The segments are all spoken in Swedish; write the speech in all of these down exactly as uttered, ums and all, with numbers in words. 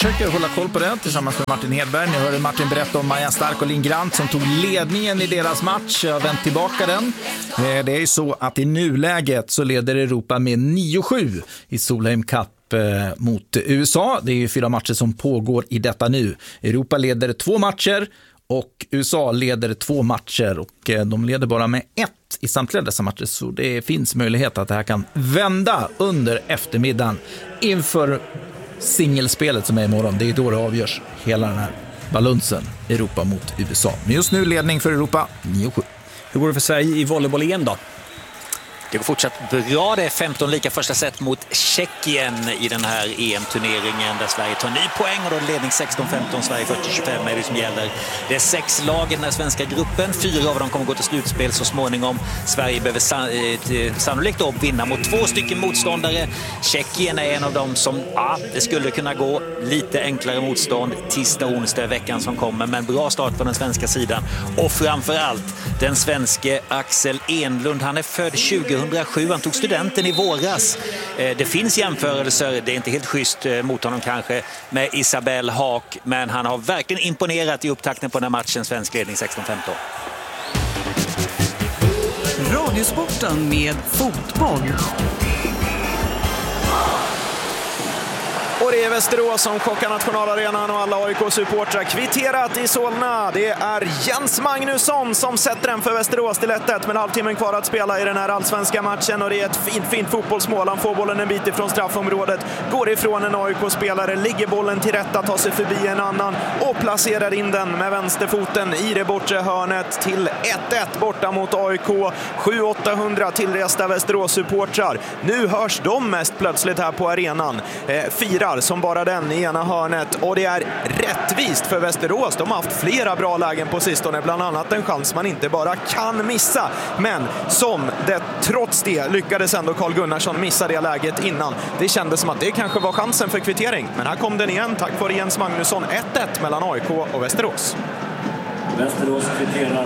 försöker hålla koll på det tillsammans med Martin Hedberg. Ni hörde Martin berätta om Maja Stark och Linn Grant som tog ledningen i deras match. Jag har vänt tillbaka den. Det är ju så att i nuläget så leder Europa med nio sju i Solheim Cup mot U S A. Det är ju fyra matcher som pågår i detta nu. Europa leder två matcher och U S A leder två matcher och de leder bara med ett i samtliga dessa matcher, så det finns möjlighet att det här kan vända under eftermiddagen inför singelspelet som är imorgon. Det är då det avgörs hela den här balansen Europa mot U S A. Men just nu ledning för Europa nio sju. Hur går det för Sverige i volleyboll igen då? Det går fortsatt bra. Det är femton lika första set mot Tjeckien i den här E M-turneringen där Sverige tar ny poäng och då ledning sexton femton, Sverige fyrtio tjugofem är det som gäller. Det är sex lag i den här svenska gruppen. Fyra av dem kommer gå till slutspel så småningom. Sverige behöver san- sannolikt då vinna mot två stycken motståndare. Tjeckien är en av dem som, ja, det skulle kunna gå lite enklare motstånd tisdag och onsdag i veckan som kommer. Men bra start på den svenska sidan. Och framförallt den svenske Axel Enlund. Han är född tjugohundrasju. Han tog studenten i våras. Det finns jämförelser, det är inte helt schysst mot honom kanske, med Isabel Haak, men han har verkligen imponerat i upptakten på den här matchen. Svensk ledning sexton femton. Radiosporten med fotboll. Och det är Västerås som kockar nationalarenan och alla A I K-supportrar kvitterat i Solna. Det är Jens Magnusson som sätter den för Västerås till ett ett med halvtimmen kvar att spela i den här allsvenska matchen. Och det är ett fint, fint fotbollsmål. Han får bollen en bit ifrån straffområdet, går ifrån en A I K-spelare, ligger bollen till rätta, tar sig förbi en annan och placerar in den med vänsterfoten i det bortre hörnet till ett ett borta mot A I K. sju åttahundra tillresta Västerås-supportrar. Nu hörs de mest plötsligt här på arenan. Eh, fyra som bara den i ena hörnet, och det är rättvist för Västerås. De har haft flera bra lägen på sistone, bland annat en chans man inte bara kan missa, men som det trots det lyckades ändå Carl Gunnarsson missa det läget innan. Det kändes som att det kanske var chansen för kvittering, men här kom den igen tack vare Jens Magnusson. ett ett mellan A I K och Västerås. Västerås kvitterar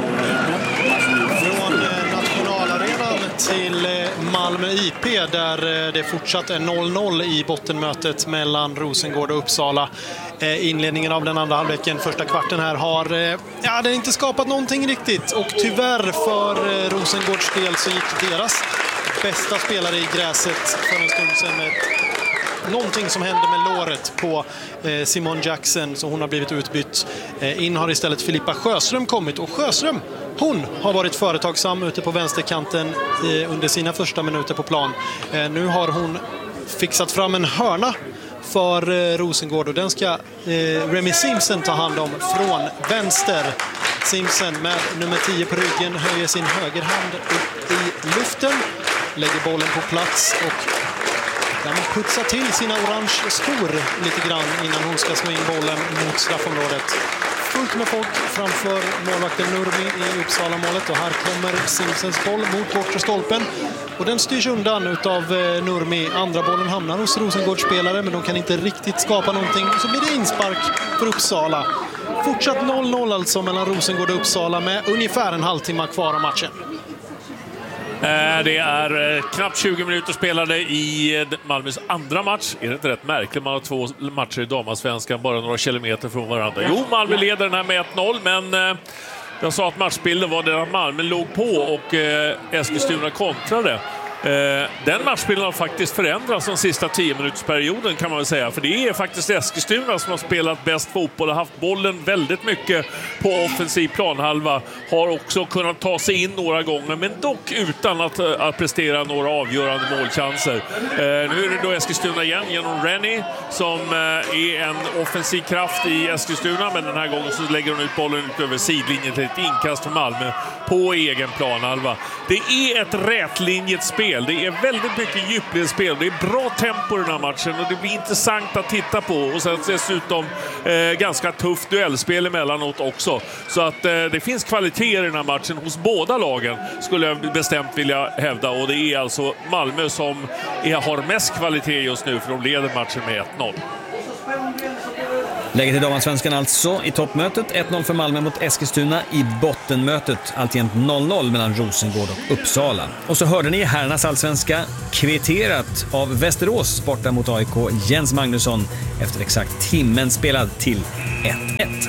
från nationalarenan till Malmö I P där det fortsatt är noll noll i bottenmötet mellan Rosengård och Uppsala. Inledningen av den andra halvleken, första kvarten här, har ja, det har inte skapat någonting riktigt, och tyvärr för Rosengårds del så gick deras bästa spelare i gräset för en stund sedan med någonting som hände med låret på eh, Simon Jackson, så hon har blivit utbytt. Eh, in har istället Filippa Sjöström kommit, och Sjöström, hon har varit företagsam ute på vänsterkanten eh, under sina första minuter på plan. Eh, nu har hon fixat fram en hörna för eh, Rosengård, och den ska eh, Remy Simpson ta hand om från vänster. Simpson med nummer tio på ryggen höjer sin högerhand upp i luften, lägger bollen på plats och där man putsar till sina orange skor lite grann innan hon ska slå in bollen mot straffområdet. Fullt med folk framför målvakten Nurmi i Uppsala-målet, och här kommer Simpsons boll mot bortre stolpen. Och den styrs undan utav Nurmi. Andra bollen hamnar hos Rosengårdsspelare, men de kan inte riktigt skapa någonting. Så blir det inspark för Uppsala. Fortsatt noll noll alltså mellan Rosengård och Uppsala med ungefär en halvtimme kvar av matchen. Det är knappt tjugo minuter spelade i Malmös andra match. Är det inte rätt märkligt? Man har två matcher i damallsvenskan bara några kilometer från varandra. Jo, Malmö leder den här med ett noll, men jag sa att matchbilden var där att Malmö låg på och Eskilstuna kontrade. Den matchbilden har faktiskt förändrats de sista tio minutersperioden, kan man väl säga. För det är faktiskt Eskilstuna som har spelat bäst fotboll och haft bollen väldigt mycket på offensiv planhalva. Har också kunnat ta sig in några gånger, men dock utan att, att prestera några avgörande målchanser. Nu är det då Eskilstuna igen genom Rennie som är en offensiv kraft i Eskilstuna, men den här gången så lägger hon ut bollen ut över sidlinjen till ett inkast för Malmö på egen planhalva. Det är ett rätlinjet spel. Det är väldigt mycket djupledsspel. Det är bra tempo i den här matchen och det blir intressant att titta på. Och sen dessutom eh, ganska tufft duellspel emellanåt också. Så att eh, det finns kvaliteter i den här matchen hos båda lagen, skulle jag bestämt vilja hävda. Och det är alltså Malmö som är, har mest kvalitet just nu, för de leder matchen med ett noll. Läget i damallsvenskan alltså i toppmötet. ett noll för Malmö mot Eskilstuna. I bottenmötet alltjämt noll noll mellan Rosengård och Uppsala. Och så hörde ni herrarnas allsvenska kvitterat av Västerås borta mot A I K. Jens Magnusson efter exakt timmen spelad till ett ett.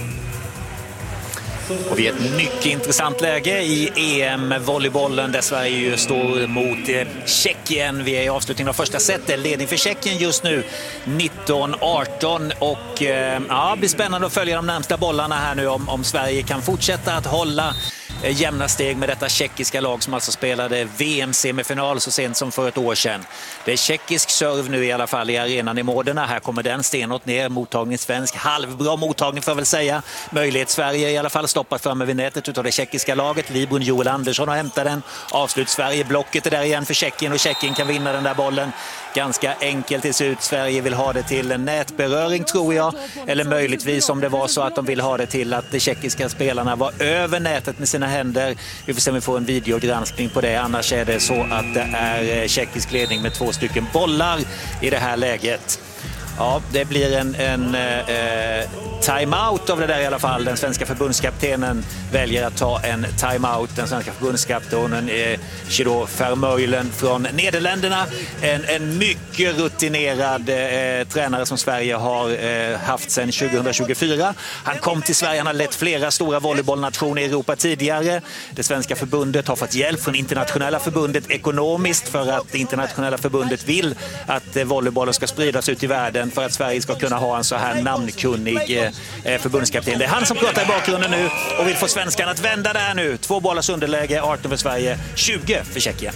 Och vi är ett mycket intressant läge i E M-volleybollen där Sverige ju står mot eh, Tjeckien. Vi är i avslutningen av första setet. Ledning för Tjeckien just nu nitton arton. Och eh, ja, det blir spännande att följa de närmsta bollarna här nu om, om Sverige kan fortsätta att hålla eh, jämna steg med detta tjeckiska lag som alltså spelade V M-semifinal så sent som för ett år sedan. Det är tjeckisk serv nu i alla fall i arenan i Mårderna. Här kommer den stenåt ner. Mottagning svensk. Halvbra mottagning får jag väl säga. Möjlighet Sverige i alla fall stoppat framme vid nätet utav det tjeckiska laget. Librun Joel Andersson har hämtat den. Avslut Sverige. Blocket är där igen för Tjeckien och Tjeckien kan vinna den där bollen. Ganska enkelt till slut. Sverige vill ha det till en nätberöring tror jag. Eller möjligtvis om det var så att de vill ha det till att de tjeckiska spelarna var över nätet med sina händer. Vi får se om vi får en videogranskning på det. Annars är det så att det är tjeckisk ledning med två stycken bollar i det här läget. Ja, det blir en, en eh, timeout av det där i alla fall. Den svenska förbundskaptenen väljer att ta en timeout. Den svenska förbundskaptenen är Chido Vermeulen från Nederländerna. En, en mycket rutinerad eh, tränare som Sverige har eh, haft sedan tjugohundratjugofyra. Han kom till Sverige, han har lett flera stora volleybollnationer i Europa tidigare. Det svenska förbundet har fått hjälp från internationella förbundet ekonomiskt för att det internationella förbundet vill att eh, volleybollen ska spridas ut i världen för att Sverige ska kunna ha en så här namnkunnig eh, förbundskapten. Det är han som pratar i bakgrunden nu och vill få svenskarna att vända där nu. Två bollars underläge, arton för Sverige, tjugo för Tjeckien.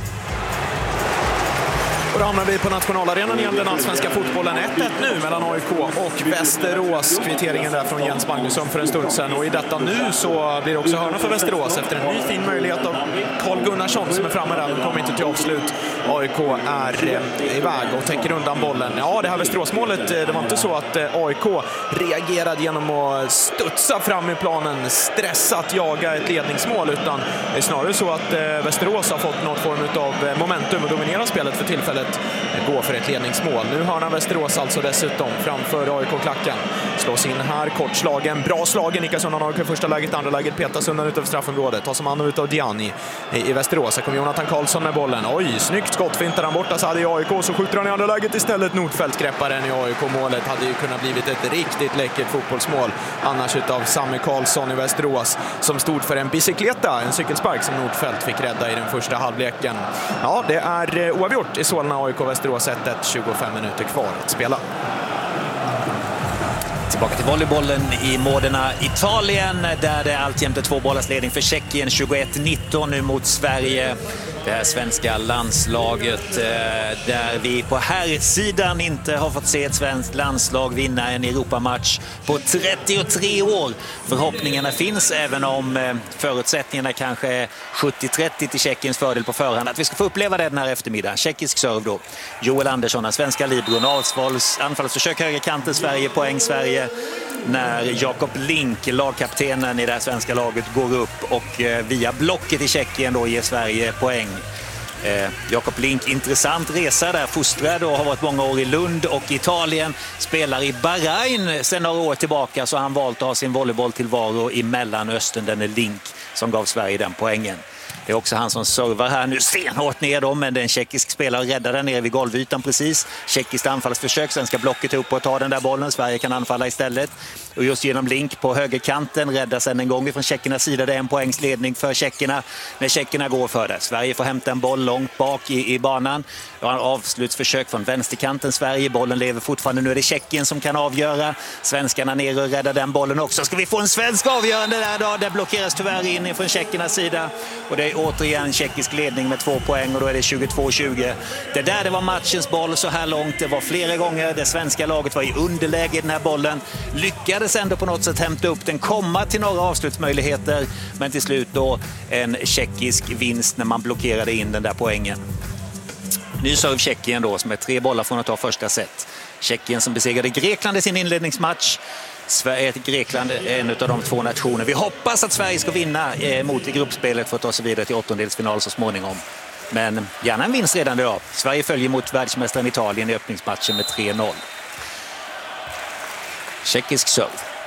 Och då hamnar vi på nationalarenan igen, den allsvenska fotbollen. ett ett nu mellan A I K och Västerås. Kvitteringen där från Jens Magnusson för en stund sedan. Och i detta nu så blir det också hörna för Västerås efter en ny fin möjlighet av Carl Gunnarsson som är framme där. De kommer inte till avslut. A I K är eh, iväg och täcker undan bollen. Ja, det här Västeråsmålet, det var inte så att eh, A I K reagerade genom att studsa fram i planen, stressat jaga ett ledningsmål, utan det är snarare så att eh, Västerås har fått någon form av momentum och dominerar spelet för tillfället. Gå för ett ledningsmål. Nu hörnar Västerås alltså dessutom framför A I K-klacken. Slås in här, kortslagen, bra slagen. Nikas undan A I K i första läget, andra läget petas undan utöver straffområdet. Tas som hand ut av Diani i, i Västerås. Här kommer Jonathan Karlsson med bollen. Oj, snyggt skott, fintar han borta så hade i A I K, så skjuter han i andra läget istället. Nordfeldt greppar den i A I K-målet. Hade ju kunnat blivit ett riktigt läckert fotbollsmål annars utav Sami Karlsson i Västerås som stod för en bicykleta, en cykelspark som Nordfeldt fick rädda i den första halvleken. Ja, det är oavgjort i Solna A I K Västerås ett ett, tjugofem minuter kvar att spela. Tillbaka till volleybollen i Mårderna, Italien, där det alltjämt är två bollars ledning för Tjeckien, tjugoett nitton nu mot Sverige. Det här svenska landslaget där vi på här sidan inte har fått se ett svenskt landslag vinna en Europamatch på trettiotre år. Förhoppningarna finns, även om förutsättningarna kanske är sjuttio trettio till Tjeckiens fördel på förhand, att vi ska få uppleva det den här eftermiddagen. Tjeckisk serv då. Joel Andersson, den svenska libron, avsvals, anfallsförsök högerkanten, Sverige, poäng Sverige. När Jakob Link, lagkaptenen i det här svenska laget, går upp och eh, via blocket i Tjeckien då ger Sverige poäng. Eh, Jakob Link, intressant resa där, fostrad och har varit många år i Lund och Italien, spelar i Bahrain sedan några år tillbaka, så han valt att ha sin volleybolltillvaro i Mellanöstern. Den är Link som gav Sverige den poängen. Det är också han som servar här nu stenhårt ner dem, men det är en tjeckisk spelare räddar den nere vid golvytan precis. Tjeckiskt anfallsförsök, svenska blocket upp och ta den där bollen. Sverige kan anfalla istället. Och just genom Link på högerkanten räddar sen en gång från tjeckernas sida. Det är en poängsledning för tjeckerna när tjeckerna går för det. Sverige får hämta en boll långt bak i, i banan. Det var en avslutsförsök från vänsterkanten Sverige. Bollen lever fortfarande. Nu är det Tjeckien som kan avgöra. Svenskarna ner och räddar den bollen också. Ska vi få en svensk avgörande där då? Det blockeras tyvärr in från tjeckernas sida. Och det är återigen tjeckisk ledning med två poäng och då är det tjugotvå tjugo. Det där det var matchens boll så här långt. Det var flera gånger det svenska laget var i underläge i den här bollen. Lyckades ändå på något sätt hämta upp den, komma till några avslutsmöjligheter, men till slut då en tjeckisk vinst när man blockerade in den där poängen. Ny serv Tjeckien då, som är tre bollar från att ta första set. Tjeckien som besegrade Grekland i sin inledningsmatch. Sverige, Grekland är en av de två nationer vi hoppas att Sverige ska vinna eh, mot i gruppspelet för att ta sig vidare till åttondelsfinal så småningom. Men gärna en vinst redan idag. Sverige följer mot världsmästaren Italien i öppningsmatchen med tre noll. Tjeckisk serve.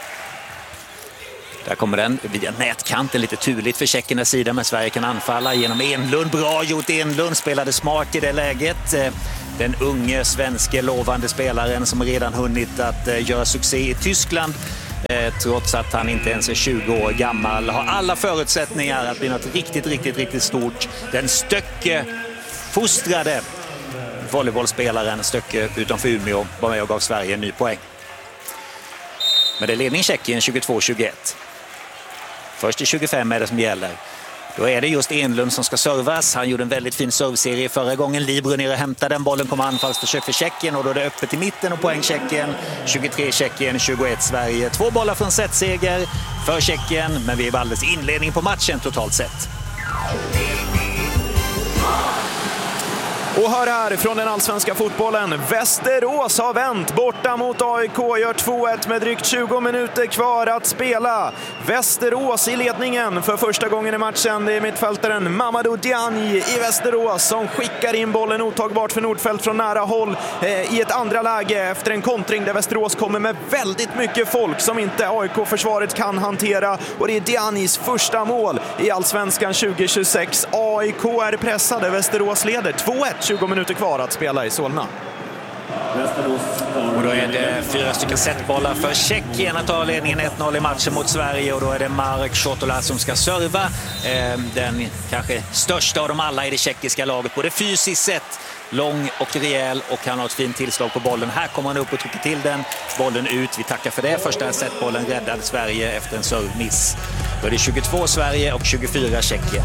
Där kommer den via nätkanten, lite turligt för tjeckernas sida, men Sverige kan anfalla genom Enlund. Bra gjort, Enlund spelade smart i det läget. Den unge svenske lovande spelaren som redan hunnit att göra succé i Tyskland. Trots att han inte ens är tjugo år gammal, har alla förutsättningar att bli något riktigt, riktigt, riktigt stort. Den Stöcke fostrade volleybollspelaren Stöcke utanför Umeå var med och gav Sverige en ny poäng. Men det är ledning Tjeckien tjugotvå tjugoett. Först i tjugofem är det som gäller. Då är det just Enlund som ska servas. Han gjorde en väldigt fin serveserie förra gången. Libro ner och hämtar den. Bollen kommer anfallsförsök för Tjeckien och då är det öppet i mitten och poäng Tjeckien. tjugotre Tjeckien, tjugoett Sverige. Två bollar från setseger för Tjeckien, men vi är alldeles inledning på matchen totalt sett. Och hör här från den allsvenska fotbollen. Västerås har vänt borta mot A I K. Gör två ett med drygt tjugo minuter kvar att spela. Västerås i ledningen för första gången i matchen. Det är mittfältaren Mamadou Diagne i Västerås som skickar in bollen otagbart för Nordfält från nära håll eh, i ett andra läge efter en kontring där Västerås kommer med väldigt mycket folk som inte A I K-försvaret kan hantera. Och det är Diagnes första mål i Allsvenskan tjugo tjugosex. A I K är pressade. Västerås leder två ett. tjugo minuter kvar att spela i Solna. Och då är det fyra stycken setbollar för Tjeckien att ta ledningen ett noll i matchen mot Sverige. Och då är det Marek Shotola som ska serva. Den kanske största av dem alla i det tjeckiska laget. Både fysiskt sett, lång och rejäl, och han har ett fint tillslag på bollen. Här kommer han upp och trycker till den. Bollen ut, vi tackar för det. Första setbollen räddade Sverige efter en servmiss. Då är det tjugotvå Sverige och tjugofyra Tjeckien.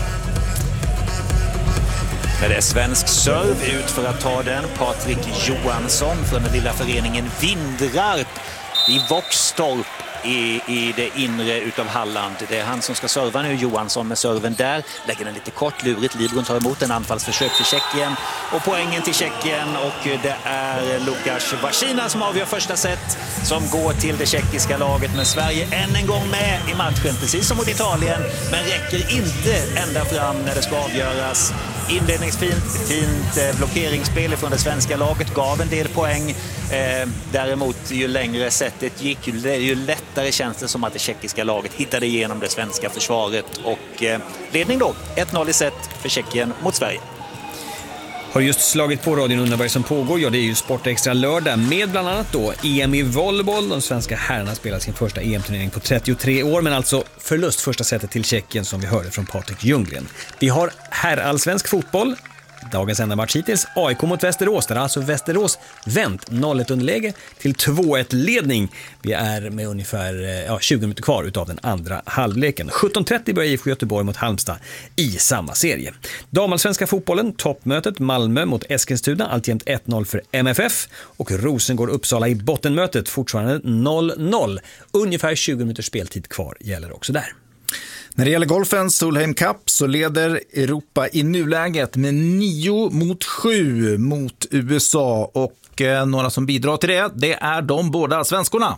Det är svensk serve ut för att ta den. Patrik Johansson från den lilla föreningen Vindrarp i Våxtorp i, i det inre utav Halland. Det är han som ska serva nu, Johansson med serven där. Lägger den lite kort, lurigt. Libron tar emot en anfallsförsök för Tjeckien. Och poängen till Tjeckien, och det är Lukas Vashina som avgör första set som går till det tjeckiska laget. Men Sverige än en gång med i matchen, precis som mot Italien, men räcker inte ända fram när det ska avgöras. Inledningsfint, fint blockeringsspel från det svenska laget gav en del poäng. Eh, däremot ju längre sättet gick, ju, ju lättare känns det som att det tjeckiska laget hittade igenom det svenska försvaret. Och eh, ledning då, ett noll i set för Tjeckien mot Sverige. Har just slagit på radion under vad som pågår. Ja, det är ju Sport Extra lördag med bland annat då E M i volleyboll. De svenska herrarna spelar sin första E M-turnering på trettiotre år, men alltså förlust första sättet till Tjeckien som vi hörde från Patrik Ljunggren. Vi har herrallsvensk fotboll. Dagens enda match hittills, A I K mot Västerås. Där har alltså Västerås vänt noll ett underläge till två ett ledning. Vi är med ungefär ja, tjugo minuter kvar utav den andra halvleken. sjutton trettio börjar I F K Göteborg mot Halmstad i samma serie. Damallsvenska fotbollen, toppmötet Malmö mot Eskilstuna, alltjämt ett noll för M F F. Och Rosengård-Uppsala i bottenmötet, fortfarande noll noll. Ungefär tjugo minuters speltid kvar gäller också där. När det gäller golfens Solheim Cup så leder Europa i nuläget med nio mot sju mot U S A, och eh, några som bidrar till det, det är de båda svenskorna.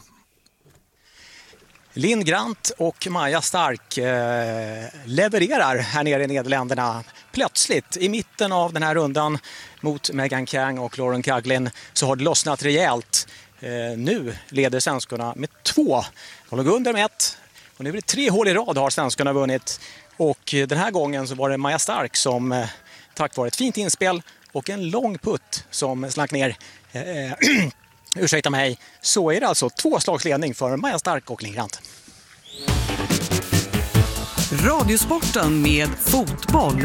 Linn Grant och Maja Stark eh, levererar här nere i Nederländerna. Plötsligt i mitten av den här rundan mot Megan Kang och Lauren Caglin så har det lossnat rejält. Eh, nu leder svenskorna med två. De låg under med ett. Och nu är det tre hål i rad har svenskarna vunnit. Och den här gången så var det Maja Stark som eh, tack vare ett fint inspel och en lång putt som slank ner. Eh, ursäkta mig. Så är det alltså två slagsledning för Maja Stark och Linn Grant. Radiosporten med fotboll.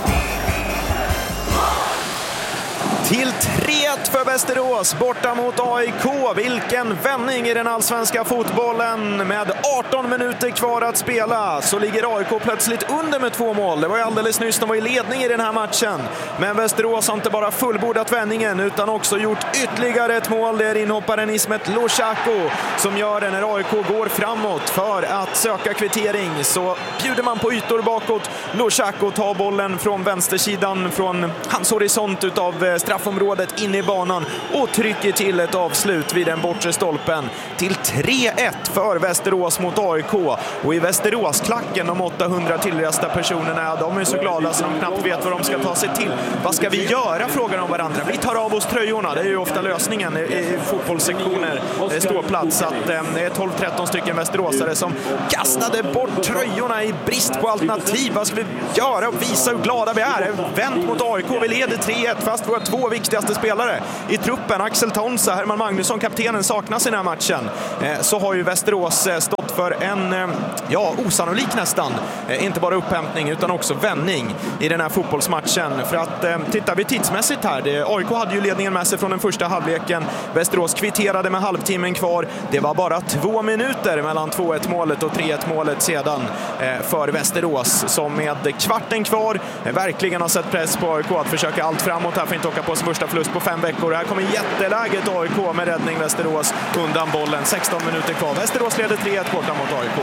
Till tre ett för Västerås borta mot A I K. Vilken vändning i den allsvenska fotbollen. Med arton minuter kvar att spela så ligger A I K plötsligt under med två mål. Det var ju alldeles nyss de var i ledning i den här matchen. Men Västerås har inte bara fullbordat vändningen utan också gjort ytterligare ett mål. Det är inhopparen Ismet Loshako som gör det när A I K går framåt för att söka kvittering. Så bjuder man på ytor bakåt. Loshako tar bollen från vänstersidan från hans horisont utav straff straffområdet in i banan och trycker till ett avslut vid den bortre stolpen till tre ett för Västerås mot A I K. Och i Västeråsklacken, de åttahundra tillresta personerna, de är så glada så de knappt vet vad de ska ta sig till. Vad ska vi göra, frågar de varandra. Vi tar av oss tröjorna, det är ju ofta lösningen i fotbollssektioner, ståplats, att det är tolv tretton stycken västeråsare som kastade bort tröjorna i brist på alternativ. Vad ska vi göra och visa hur glada vi är? Vänt mot A I K, vi leder tre ett fast våra två viktigaste spelare i truppen, Axel Tonsa, Herman Magnusson, kaptenen, saknas i den här matchen. Så har ju Västerås stått för en, ja, osannolik nästan, inte bara upphämtning utan också vändning i den här fotbollsmatchen. För att tittar vi tidsmässigt här, det, A I K hade ju ledningen med sig från den första halvleken. Västerås kvitterade med halvtimmen kvar. Det var bara två minuter mellan två ett målet och tre ett målet sedan för Västerås, som med kvarten kvar verkligen har sett press på A I K att försöka allt framåt här för att inte åka på sin första förlust på fem veckor. Här kommer jätteläget A I K med räddning, Västerås undan bollen. sexton minuter kvar. Västerås leder tre ett borta mot A I K.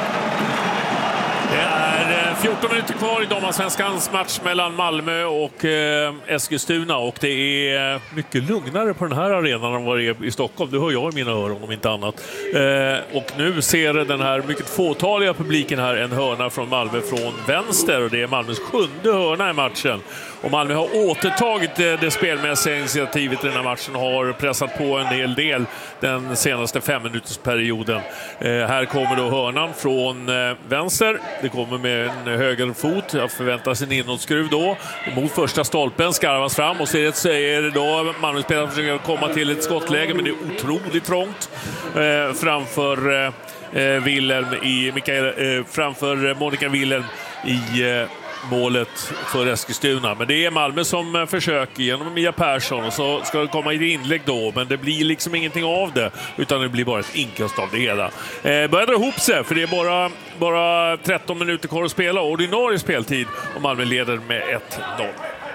Det är fjorton minuter kvar i damallsvenskans match mellan Malmö och eh, Eskilstuna, och det är mycket lugnare på den här arenan än vad det är i Stockholm. Det hör jag i mina öron om inte annat. Eh, och nu ser den här mycket fåtaliga publiken här en hörna från Malmö från vänster, och det är Malmös sjunde hörna i matchen. Och Malmö har återtagit det, det spelmässiga initiativet i den här matchen, har pressat på en hel del den senaste femminutersperioden. Eh, här kommer då hörnan från eh, vänster. Det kommer med en höger fot. Jag förväntar sig en inåtskruv då. Mot första stolpen skarvas fram, och så är det då Malmö-spelaren försöker komma till ett skottläge, men det är otroligt trångt eh, framför eh, Wilhelm i Mikael, eh, framför Monica Wilhelm i eh, målet för Eskilstuna. Men det är Malmö som försöker genom Mia Persson, och så ska det komma i inlägg då, men det blir liksom ingenting av det, utan det blir bara ett inkast av det hela. Eh, börjar dra ihop sig, för det är bara, bara tretton minuter kvar att spela, ordinarie speltid, och Malmö leder med ett noll.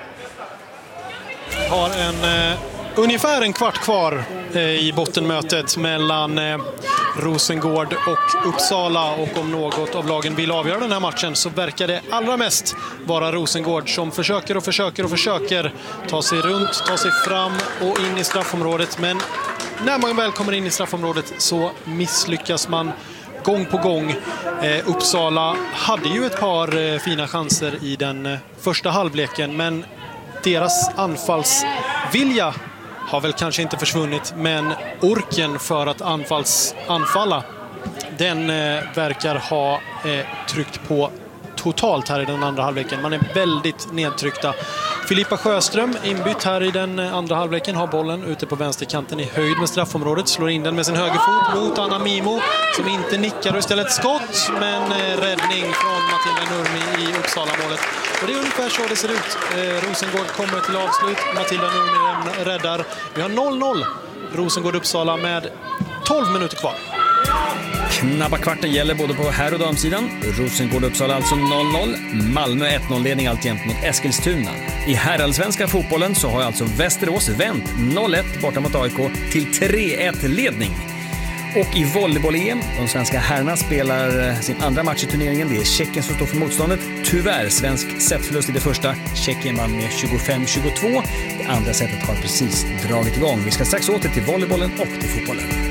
Har en eh, ungefär en kvart kvar eh, i bottenmötet mellan eh, Rosengård och Uppsala, och om något av lagen vill avgöra den här matchen så verkar det allra mest vara Rosengård som försöker och försöker och försöker ta sig runt, ta sig fram och in i straffområdet, men när man väl kommer in i straffområdet så misslyckas man gång på gång. Eh, Uppsala hade ju ett par eh, fina chanser i den eh, första halvleken, men deras anfallsvilja har väl kanske inte försvunnit, men orken för att anfalls, anfalla den eh, verkar ha eh, tryckt på totalt här i den andra halvleken. Man är väldigt nedtryckta. Filippa Sjöström, inbytt här i den andra halvleken, har bollen ute på vänsterkanten i höjd med straffområdet, slår in den med sin högerfot mot Anna Mimo som inte nickar och istället skott, men eh, räddning från Matilda Nurmi i Uppsala-målet. Och det är ungefär så det ser ut. Eh, Rosengård kommer till avslut, Matilda Nurmi räddar. Vi har noll noll Rosengård-Uppsala med tolv minuter kvar. Knappa kvarten gäller både på här- och damsidan. Rosengård-Uppsala alltså noll noll. Malmö ett noll-ledning alltjämt mot Eskilstuna. I herrallsvenska fotbollen så har alltså Västerås vänt noll ett borta mot A I K till tre ett-ledning. Och i volleyboll-E M, de svenska herrarna spelar sin andra match i turneringen. Det är Tjeckien som står för motståndet. Tyvärr svensk setförlust i det första. Tjeckien vann med tjugofem tjugotvå. Det andra setet har precis dragit igång. Vi ska strax åter till volleybollen och till fotbollen.